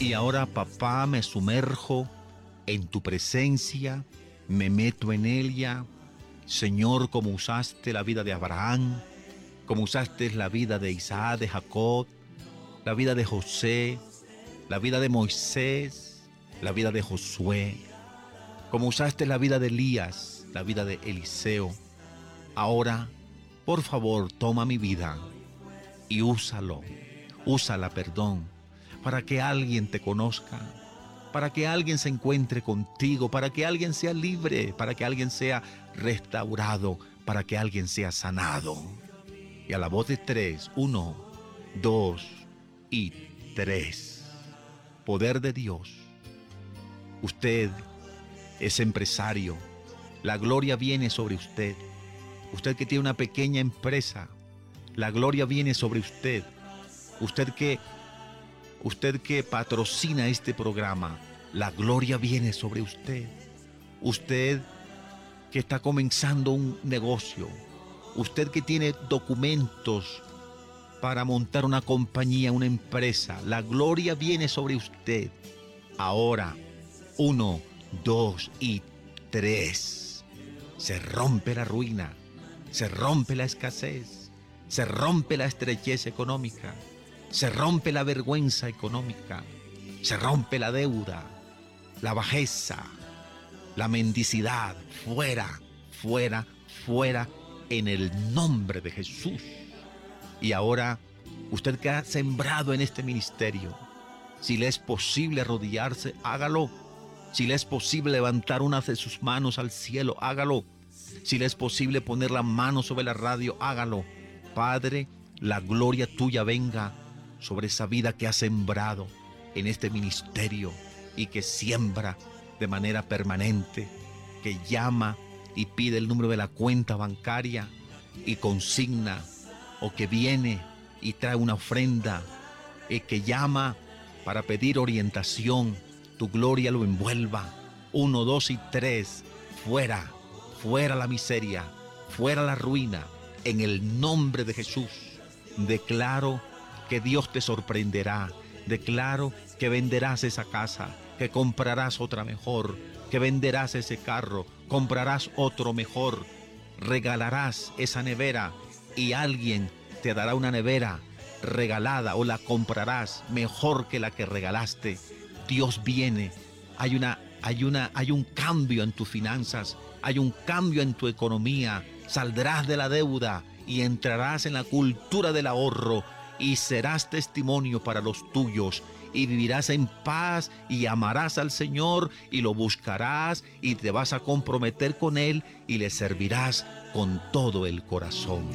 Y ahora, papá, me sumerjo en tu presencia, me meto en ella. Señor, como usaste la vida de Abraham, como usaste la vida de Isaac, de Jacob, la vida de José, la vida de Moisés, la vida de Josué, como usaste la vida de Elías, la vida de Eliseo. Ahora, por favor, toma mi vida y úsala, perdón, para que alguien te conozca, para que alguien se encuentre contigo, para que alguien sea libre, para que alguien sea restaurado, para que alguien sea sanado. Y a la voz de tres, 1, 2 y 3. Poder de Dios. Usted es empresario. La gloria viene sobre usted. Usted que tiene una pequeña empresa, la gloria viene sobre usted. Usted que patrocina este programa, la gloria viene sobre usted. Usted que está comenzando un negocio, usted que tiene documentos para montar una compañía, una empresa, la gloria viene sobre usted. Ahora, 1, 2 y 3. Se rompe la ruina, se rompe la escasez, se rompe la estrechez económica, se rompe la vergüenza económica, se rompe la deuda, la bajeza, la mendicidad. Fuera, fuera, fuera, en el nombre de Jesús. Y ahora, usted que ha sembrado en este ministerio, si le es posible arrodillarse, hágalo. Si le es posible levantar una de sus manos al cielo, hágalo. Si le es posible poner la mano sobre la radio, hágalo. Padre, la gloria tuya venga sobre esa vida que ha sembrado en este ministerio y que siembra de manera permanente, que llama y pide el número de la cuenta bancaria y consigna, o que viene y trae una ofrenda, que llama para pedir orientación. Tu gloria lo envuelva. 1, 2 y 3. Fuera, fuera la miseria, fuera la ruina. En el nombre de Jesús, declaro que Dios te sorprenderá. Declaro que venderás esa casa, que comprarás otra mejor, que venderás ese carro, comprarás otro mejor, regalarás esa nevera y alguien te dará una nevera regalada o la comprarás mejor que la que regalaste. Dios viene, hay un cambio en tus finanzas, hay un cambio en tu economía, saldrás de la deuda y entrarás en la cultura del ahorro y serás testimonio para los tuyos y vivirás en paz y amarás al Señor y lo buscarás y te vas a comprometer con Él y le servirás con todo el corazón.